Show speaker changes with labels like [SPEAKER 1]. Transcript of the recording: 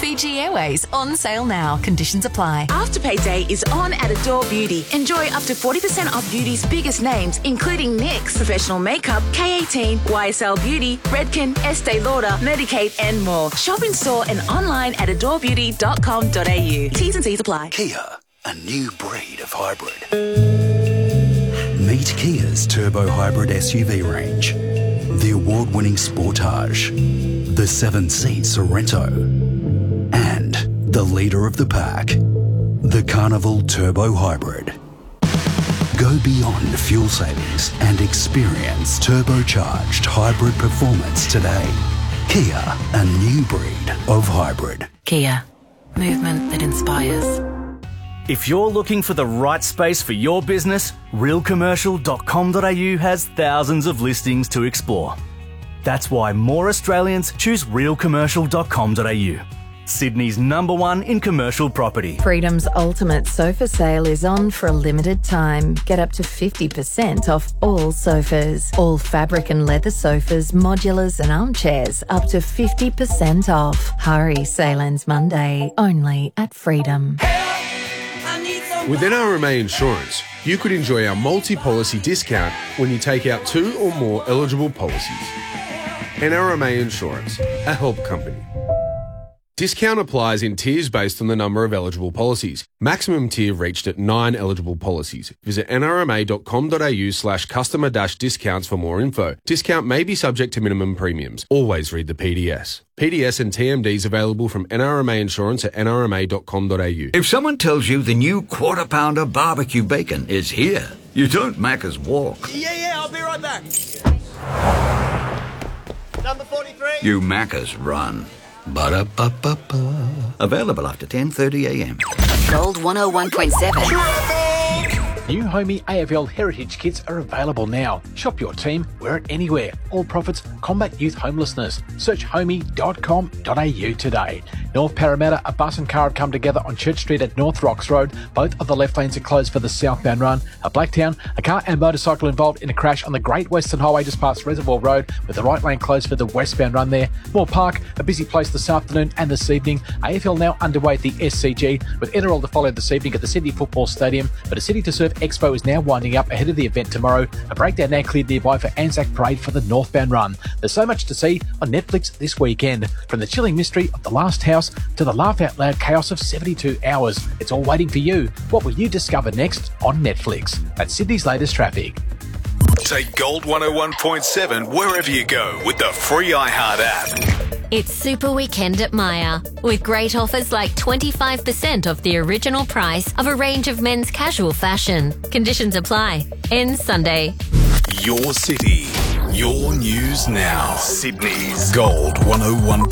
[SPEAKER 1] Fiji Airways on sale now. Conditions apply.
[SPEAKER 2] Afterpay Day is on at Adore Beauty. Enjoy up to 40% off beauty's biggest names, including NYX, Professional Makeup, K18, YSL Beauty, Redken, Estee Lauder, Medicaid, and more. Shop in store and online at adorebeauty.com.au. T's and C's apply.
[SPEAKER 3] Kia, a new breed of hybrid. Meet Kia's turbo hybrid SUV range. The award-winning Sportage, the 7-seat Sorento, and the leader of the pack, the Carnival Turbo Hybrid. Go beyond fuel savings and experience turbocharged hybrid performance today. Kia, a new breed of hybrid.
[SPEAKER 4] Kia, movement that inspires.
[SPEAKER 5] If you're looking for the right space for your business, realcommercial.com.au has thousands of listings to explore. That's why more Australians choose realcommercial.com.au. Sydney's #1 in commercial property.
[SPEAKER 6] Freedom's ultimate sofa sale is on for a limited time. Get up to 50% off all sofas. All fabric and leather sofas, modulars and armchairs up to 50% off. Hurry, sale ends Monday, only at Freedom.
[SPEAKER 7] With NRMA Insurance, you could enjoy our multi-policy discount when you take out 2 or more eligible policies. NRMA Insurance, a help company. Discount applies in tiers based on the number of eligible policies. Maximum tier reached at 9 eligible policies. Visit nrma.com.au/customer-discounts for more info. Discount may be subject to minimum premiums. Always read the PDS. PDS and TMDs available from NRMA Insurance at nrma.com.au.
[SPEAKER 8] If someone tells you the new Quarter Pounder barbecue bacon is here, you don't Macca's walk.
[SPEAKER 9] Yeah, I'll be right back. Number 43.
[SPEAKER 8] You Macca's run. Ba-da-ba-ba-ba. Available after 10:30 a.m.
[SPEAKER 4] Gold 101.7.
[SPEAKER 10] New Homey AFL Heritage Kits are available now. Shop your team, wear it anywhere. All profits combat youth homelessness. Search homey.com.au today. North Parramatta, a bus and car have come together on Church Street at North Rocks Road. Both of the left lanes are closed for the southbound run. At Blacktown, a car and motorcycle involved in a crash on the Great Western Highway just past Reservoir Road, with the right lane closed for the westbound run there. Moore Park, a busy place this afternoon and this evening. AFL now underway at the SCG, with NRL to follow this evening at the Sydney Football Stadium, but a City to Surf Expo is now winding up ahead of the event tomorrow. A breakdown now cleared nearby for Anzac Parade for the northbound run. There's so much to see on Netflix this weekend. From the chilling mystery of The Last House to the laugh-out-loud chaos of 72 hours. It's all waiting for you. What will you discover next on Netflix? That's Sydney's latest traffic.
[SPEAKER 11] Take Gold 101.7 wherever you go with the free iHeart app.
[SPEAKER 12] It's Super Weekend at Myer, with great offers like 25% off the original price of a range of men's casual fashion. Conditions apply. Ends Sunday.
[SPEAKER 11] Your city, your news now. Sydney's Gold 101.